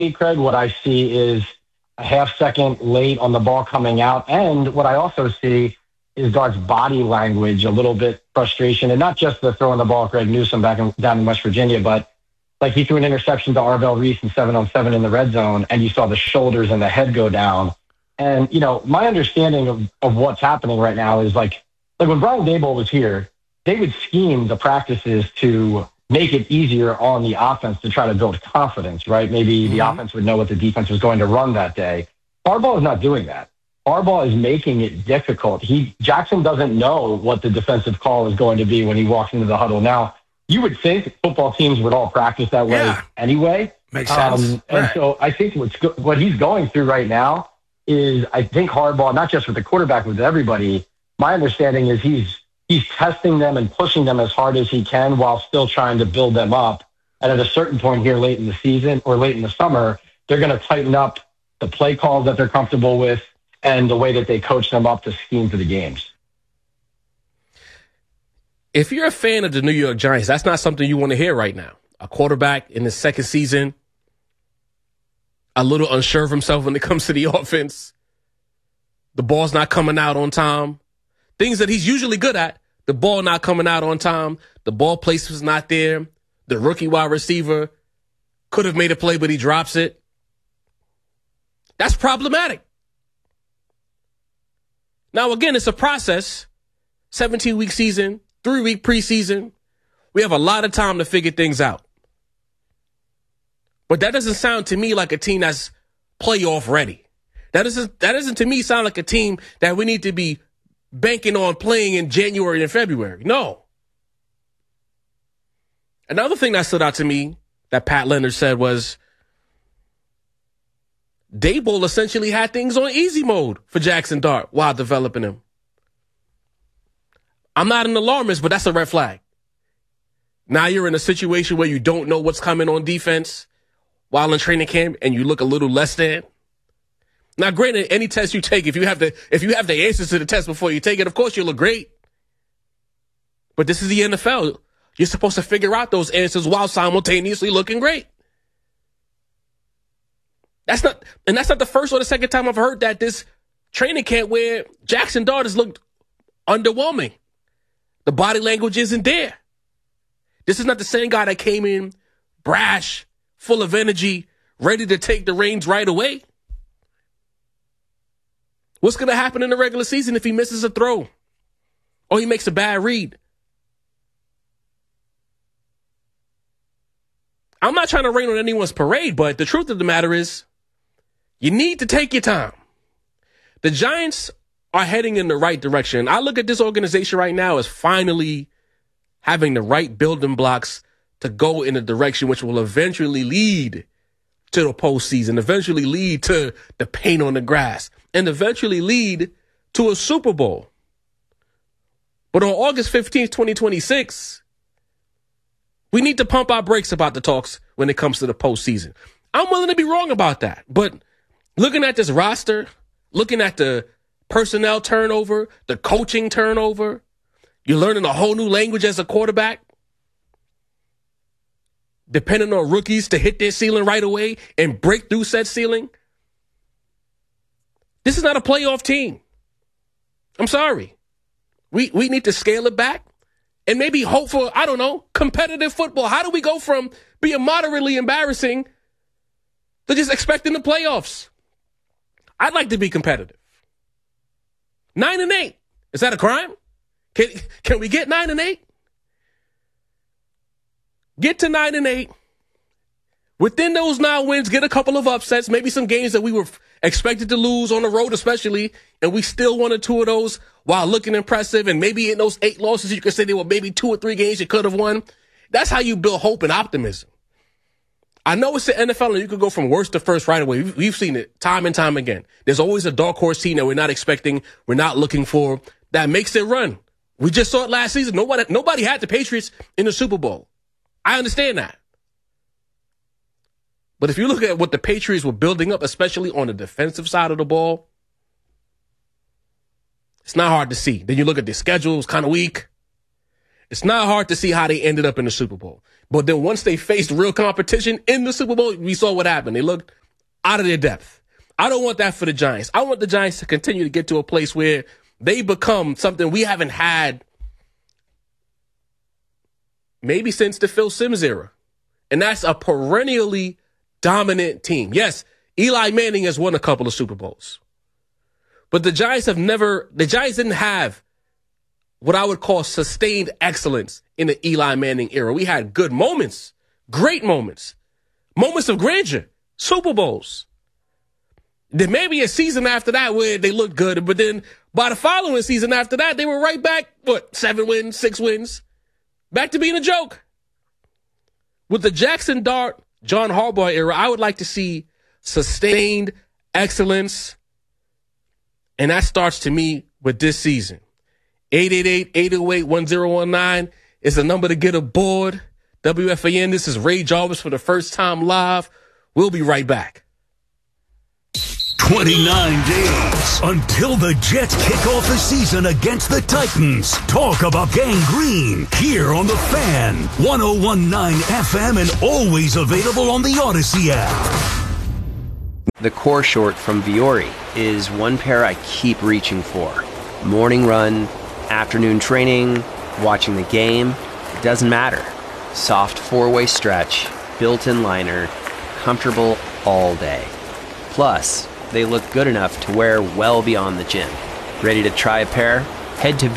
Craig, what I see is a half second late on the ball coming out. And what I also see is Dart's body language, a little bit frustration, and not just the throwing the ball at Greg Newsome down in West Virginia, but like he threw an interception to Arvell Reese in 7-on-7 in the red zone, and you saw the shoulders and the head go down. And, my understanding of what's happening right now is like when Brian Daboll was here, they would scheme the practices to make it easier on the offense to try to build confidence, right? Maybe the offense would know what the defense was going to run that day. Harbaugh is not doing that. Harbaugh is making it difficult. Jackson doesn't know what the defensive call is going to be when he walks into the huddle. Now, you would think football teams would all practice that way anyway. Makes sense. And so I think what he's going through right now is, I think Harbaugh, not just with the quarterback, with everybody, my understanding is he's testing them and pushing them as hard as he can while still trying to build them up. And at a certain point here late in the season or late in the summer, they're going to tighten up the play calls that they're comfortable with and the way that they coach them up to scheme for the games. If you're a fan of the New York Giants, that's not something you want to hear right now. A quarterback in his second season, a little unsure of himself when it comes to the offense. The ball's not coming out on time. Things that he's usually good at. The ball not coming out on time. The ball placement's not there. The rookie wide receiver could have made a play, but he drops it. That's problematic. Now, again, it's a process. 17-week season, 3-week preseason. We have a lot of time to figure things out. But that doesn't sound to me like a team that's playoff ready. That doesn't to me sound like a team that we need to be banking on playing in January and February. No. Another thing that stood out to me that Pat Leonard said was Daboll essentially had things on easy mode for Jackson Dart while developing him. I'm not an alarmist, but that's a red flag. Now you're in a situation where you don't know what's coming on defense while in training camp and you look a little less than. Now, granted, any test you take, if you have the answers to the test before you take it, of course you look great. But this is the NFL. You're supposed to figure out those answers while simultaneously looking great. That's not the first or the second time I've heard that this training camp where Jackson Dart has looked underwhelming. The body language isn't there. This is not the same guy that came in brash, full of energy, ready to take the reins right away. What's going to happen in the regular season if he misses a throw or he makes a bad read? I'm not trying to rain on anyone's parade, but the truth of the matter is you need to take your time. The Giants are heading in the right direction. I look at this organization right now as finally having the right building blocks to go in a direction which will eventually lead to the postseason, eventually lead to the paint on the grass, and eventually lead to a Super Bowl. But on August 15th, 2026, we need to pump our brakes about the talks when it comes to the postseason. I'm willing to be wrong about that. But looking at this roster, looking at the personnel turnover, the coaching turnover, you're learning a whole new language as a quarterback, depending on rookies to hit their ceiling right away and break through said ceiling. This is not a playoff team. I'm sorry. We need to scale it back and maybe hope for, I don't know, competitive football. How do we go from being moderately embarrassing to just expecting the playoffs? I'd like to be competitive. 9-8. Is that a crime? Can we get 9-8? Get to 9-8. Within those 9 wins, get a couple of upsets, maybe some games that we were expected to lose on the road especially, and we still won 2 of those while looking impressive, and maybe in those 8 losses, you could say there were maybe 2 or 3 games you could have won. That's how you build hope and optimism. I know it's the NFL, and you could go from worst to first right away. We've seen it time and time again. There's always a dark horse team that we're not expecting, we're not looking for, that makes it run. We just saw it last season. Nobody had the Patriots in the Super Bowl. I understand that. But if you look at what the Patriots were building up, especially on the defensive side of the ball, it's not hard to see. Then you look at their schedule, it's kind of weak. It's not hard to see how they ended up in the Super Bowl. But then once they faced real competition in the Super Bowl, we saw what happened. They looked out of their depth. I don't want that for the Giants. I want the Giants to continue to get to a place where they become something we haven't had maybe since the Phil Simms era. And that's a perennially dominant team. Yes, Eli Manning has won a couple of Super Bowls. But the Giants didn't have what I would call sustained excellence in the Eli Manning era. We had good moments, great moments, moments of grandeur, Super Bowls. Then maybe a season after that where they looked good, but then by the following season after that, they were right back, 7 wins, 6 wins, back to being a joke. With the Jackson Dart, John Harbaugh era, I would like to see sustained excellence, and that starts to me with this season. 888-808-1019 is the number to get aboard. WFAN, this is Ray Jarvis for the first time live. We'll be right back. 29 days until the Jets kick off the season against the Titans. Talk about Gang Green here on The Fan, 101.9 FM, and always available on the Odyssey app. The core short from Vuori is one pair I keep reaching for. Morning run, afternoon training, watching the game, it doesn't matter. Soft four-way stretch, built-in liner, comfortable all day. Plus, they look good enough to wear well beyond the gym. Ready to try a pair? Head to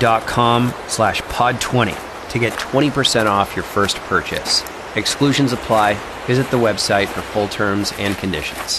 Vuori.com/pod20 to get 20% off your first purchase. Exclusions apply. Visit the website for full terms and conditions.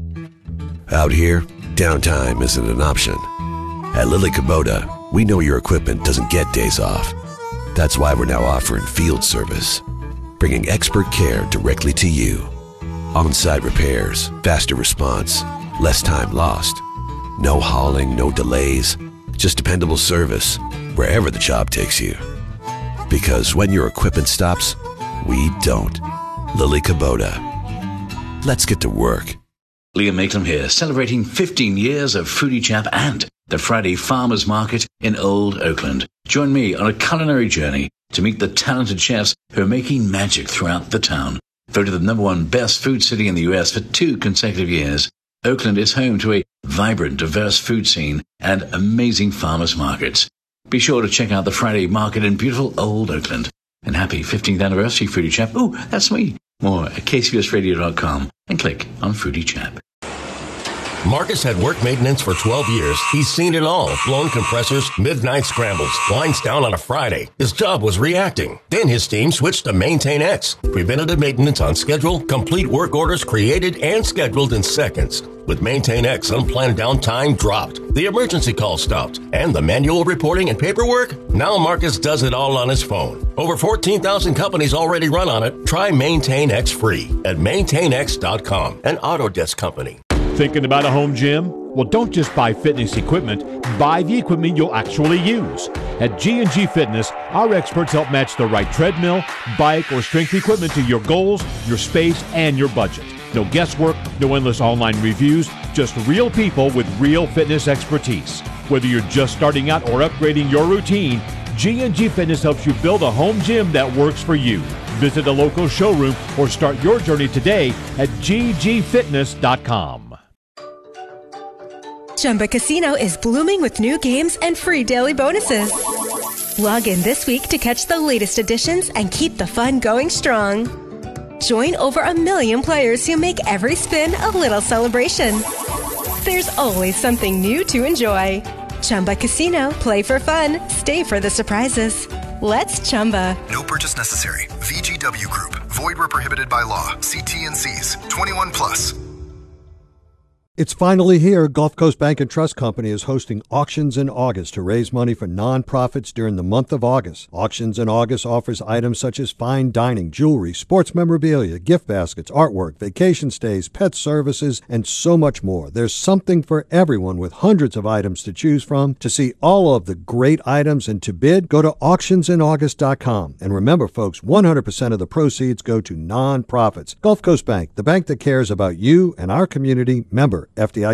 Out here, downtime isn't an option. At Lily Kubota, we know your equipment doesn't get days off. That's why we're now offering field service, bringing expert care directly to you. On-site repairs, faster response, less time lost. No hauling, no delays, just dependable service wherever the job takes you. Because when your equipment stops, we don't. Lily Kubota. Let's get to work. Liam Maitland here, celebrating 15 years of Foodie Chap and the Friday Farmers Market in Old Oakland. Join me on a culinary journey to meet the talented chefs who are making magic throughout the town. Voted the #1 best food city in the U.S. for 2 consecutive years, Oakland is home to a vibrant, diverse food scene and amazing farmers markets. Be sure to check out the Friday Market in beautiful Old Oakland. And happy 15th anniversary, Foodie Chap. Ooh, that's me. More at kcbsradio.com and click on Foodie Chap. Marcus had work maintenance for 12 years. He's seen it all. Blown compressors, midnight scrambles, lines down on a Friday. His job was reacting. Then his team switched to Maintain X. Preventative maintenance on schedule, complete work orders created and scheduled in seconds. With Maintain X, unplanned downtime dropped. The emergency call stopped. And the manual reporting and paperwork? Now Marcus does it all on his phone. Over 14,000 companies already run on it. Try Maintain X free at maintainx.com, an Autodesk company. Thinking about a home gym? Well, don't just buy fitness equipment. Buy the equipment you'll actually use. At G&G Fitness, our experts help match the right treadmill, bike, or strength equipment to your goals, your space, and your budget. No guesswork, no endless online reviews, just real people with real fitness expertise. Whether you're just starting out or upgrading your routine, G&G Fitness helps you build a home gym that works for you. Visit a local showroom or start your journey today at ggfitness.com. Chumba Casino is blooming with new games and free daily bonuses. Log in this week to catch the latest additions and keep the fun going strong. Join over 1 million players who make every spin a little celebration. There's always something new to enjoy. Chumba Casino, play for fun, stay for the surprises. Let's Chumba. No purchase necessary. VGW Group. Void where prohibited by law. See T&Cs. 21 plus. It's finally here. Gulf Coast Bank and Trust Company is hosting Auctions in August to raise money for nonprofits during the month of August. Auctions in August offers items such as fine dining, jewelry, sports memorabilia, gift baskets, artwork, vacation stays, pet services, and so much more. There's something for everyone with hundreds of items to choose from. To see all of the great items and to bid, go to auctionsinaugust.com. And remember, folks, 100% of the proceeds go to nonprofits. Gulf Coast Bank, the bank that cares about you and our community. Member FDIC.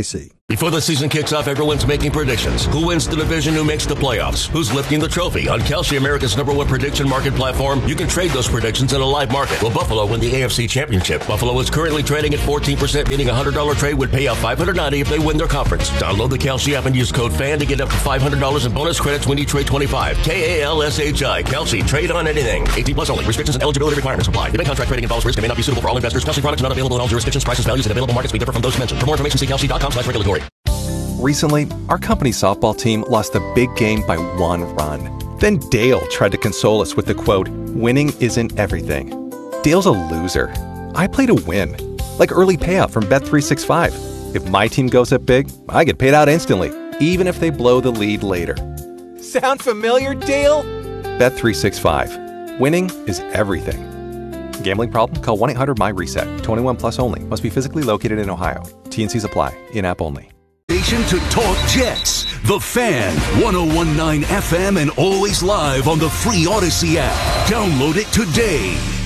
Before the season kicks off, everyone's making predictions. Who wins the division, who makes the playoffs, who's lifting the trophy. On Kalshi, America's #1 prediction market platform, you can trade those predictions in a live market. Will Buffalo win the AFC Championship? Buffalo is currently trading at 14%, meaning a $100 trade would pay out $590 if they win their conference. Download the Kalshi app and use code FAN to get up to $500 in bonus credits when you trade 25. KALSHI. Kalshi. Trade on anything. 18 plus only. Restrictions and eligibility requirements apply. The contract trading involves risk and may not be suitable for all investors. Kalshi products are not available in all jurisdictions. Prices, values, and available markets may differ from those mentioned. For more information, see kalshi.com/regulatory. Recently, our company softball team lost a big game by 1 run. Then Dale tried to console us with the quote, "Winning isn't everything." Dale's a loser. I play to win, like early payout from Bet365. If my team goes up big, I get paid out instantly, even if they blow the lead later. Sound familiar, Dale? Bet365. Winning is everything. Gambling problem? Call 1-800-MY-RESET. 21 plus only. Must be physically located in Ohio. T&Cs apply. In-app only. Station to talk Jets. The Fan, 101.9 FM and always live on the free Odyssey app. Download it today.